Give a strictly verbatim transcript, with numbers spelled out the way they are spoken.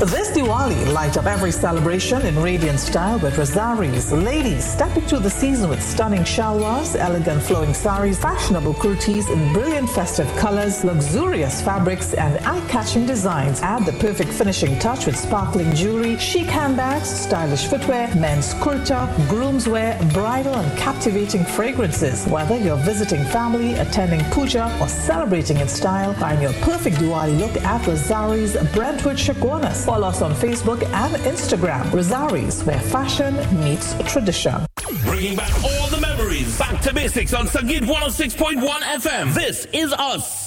This Diwali, light up every celebration in radiant style with Rosaris. Ladies, step into the season with stunning shalwars, elegant flowing saris, fashionable kurtis in brilliant festive colors, luxurious fabrics, and eye-catching designs. Add the perfect finishing touch with sparkling jewelry, chic handbags, stylish footwear, men's kurta, groom's wear, bridal and captivating fragrances. Whether you're visiting family, attending puja, or celebrating in style, find your perfect Diwali look at Rosaris Brentwood Chaguanas. Follow us on Facebook and Instagram. Rosaris, where fashion meets tradition. Bringing back all the memories. Back to basics on Sangeet one oh six point one F M. This is us.